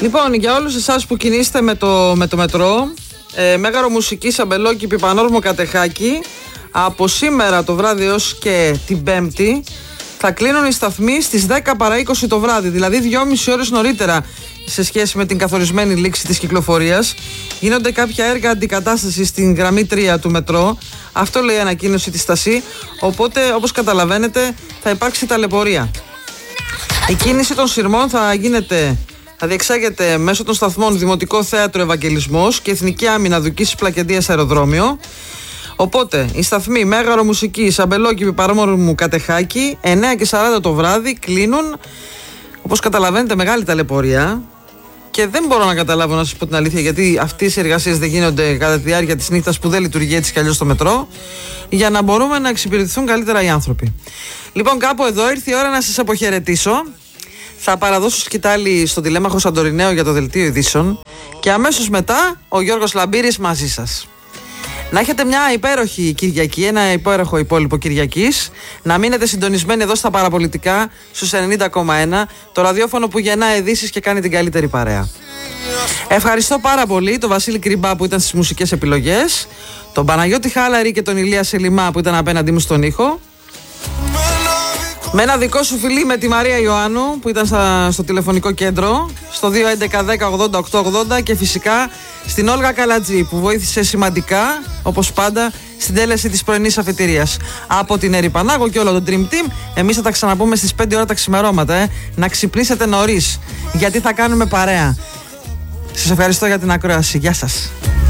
Λοιπόν, για όλους εσάς που κινείστε με το μετρό, Μέγαρο Μουσικής, Αμπελόκηπη, Πανόρμο, Κατεχάκη, από σήμερα το βράδυ έως και την Πέμπτη θα κλείνουν οι σταθμοί στις 10 παρά 20 το βράδυ, δηλαδή 2,5 ώρες νωρίτερα σε σχέση με την καθορισμένη λήξη της κυκλοφορίας. Γίνονται κάποια έργα αντικατάστασης στην γραμμή 3 του μετρό. Αυτό λέει η ανακοίνωση της ΣΤΑΣΥ. Οπότε, όπως καταλαβαίνετε, θα υπάρξει ταλαιπωρία. Η κίνηση των σειρμών θα διεξάγεται μέσω των σταθμών Δημοτικό Θέατρο Ευαγγελισμός και Εθνική Άμυνα Δουκής Πλακεντίας Αεροδρόμιο. Οπότε, οι σταθμοί Μέγαρο Μουσικής, Αμπελόκηπη, Πανόρμου, Κατεχάκη, 9:40 το βράδυ κλείνουν. Όπως καταλαβαίνετε, μεγάλη ταλαιπωρία. Και δεν μπορώ να καταλάβω, να σας πω την αλήθεια, γιατί αυτές οι εργασίες δεν γίνονται κατά τη διάρκεια της νύχτας που δεν λειτουργεί έτσι κι αλλιώς το μετρό, για να μπορούμε να εξυπηρετηθούν καλύτερα οι άνθρωποι. Λοιπόν, κάπου εδώ ήρθε η ώρα να σας αποχαιρετήσω. Θα παραδώσω σκητάλη στον τηλέμαχο Σαντορινέο για το δελτίο ειδήσεων και αμέσως μετά ο Γιώργος Λαμπύρης μαζί σας. Να έχετε μια υπέροχη Κυριακή, ένα υπέροχο υπόλοιπο Κυριακής. Να μείνετε συντονισμένοι εδώ στα Παραπολιτικά στους 90,1, το ραδιόφωνο που γεννά ειδήσεις και κάνει την καλύτερη παρέα. Ευχαριστώ πάρα πολύ τον Βασίλη Κρυμπά που ήταν στις μουσικές επιλογές, τον Παναγιώτη Χάλαρη και τον Ηλία Σελιμά που ήταν απέναντί μου στον ήχο. Με ένα δικό σου φιλί με τη Μαρία Ιωάννου που ήταν στο τηλεφωνικό κέντρο, στο 211-10-80-880 και φυσικά στην Όλγα Καλατζή που βοήθησε σημαντικά, όπως πάντα, στην τέλεση της πρωινής αφετηρίας. Από την Έρη Πανάγο και όλο το Dream Team, εμείς θα τα ξαναπούμε στις 5 ώρα τα ξημερώματα. Να ξυπνήσετε νωρίς, γιατί θα κάνουμε παρέα. Σας ευχαριστώ για την ακρόαση. Γεια σας.